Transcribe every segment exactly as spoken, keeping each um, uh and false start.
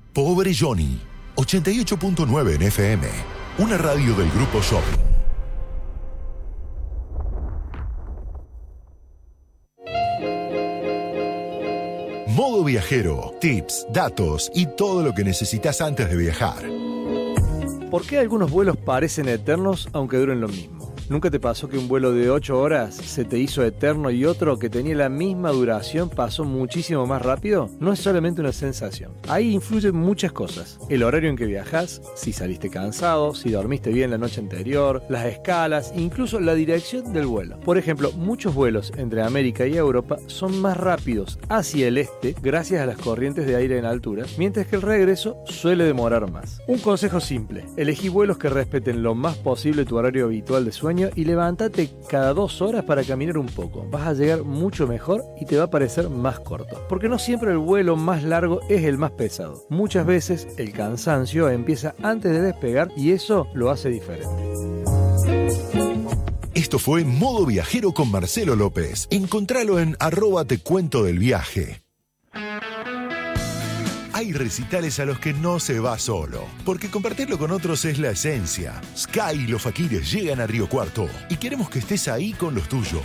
Pobre Johnny, ochenta y ocho punto nueve en F M, una radio del Grupo Shopping. Modo Viajero, tips, datos y todo lo que necesitas antes de viajar. ¿Por qué algunos vuelos parecen eternos aunque duren lo mismo? ¿Nunca te pasó que un vuelo de ocho horas se te hizo eterno y otro que tenía la misma duración pasó muchísimo más rápido? No es solamente una sensación. Ahí influyen muchas cosas. El horario en que viajas, si saliste cansado, si dormiste bien la noche anterior, las escalas, incluso la dirección del vuelo. Por ejemplo, muchos vuelos entre América y Europa son más rápidos hacia el este gracias a las corrientes de aire en altura, mientras que el regreso suele demorar más. Un consejo simple: elegí vuelos que respeten lo más posible tu horario habitual de sueño y levántate cada dos horas para caminar un poco. Vas a llegar mucho mejor y te va a parecer más corto. Porque no siempre el vuelo más largo es el más pesado. Muchas veces el cansancio empieza antes de despegar y eso lo hace diferente. Esto fue Modo Viajero con Marcelo López. Encontralo en arroba te cuento del viaje. Hay recitales a los que no se va solo, porque compartirlo con otros es la esencia. Sky y los Faquires llegan a Río Cuarto y queremos que estés ahí con los tuyos.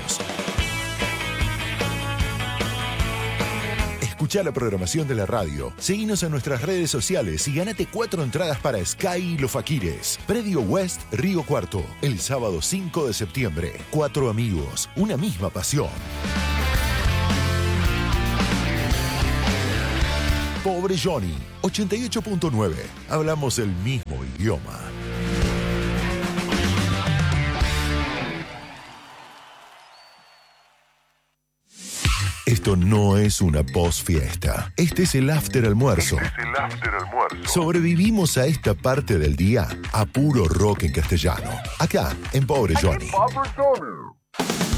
Escuchá la programación de la radio, seguinos en nuestras redes sociales y ganate cuatro entradas para Sky y los Faquires. Predio West, Río Cuarto, el sábado cinco de septiembre. Cuatro amigos, una misma pasión. Pobre Johnny, ochenta y ocho punto nueve. Hablamos el mismo idioma. Esto no es una post-fiesta. Este es el after almuerzo. Este es el after almuerzo. Sobrevivimos a esta parte del día a puro rock en castellano. Acá, en Pobre Johnny. Pobre Johnny.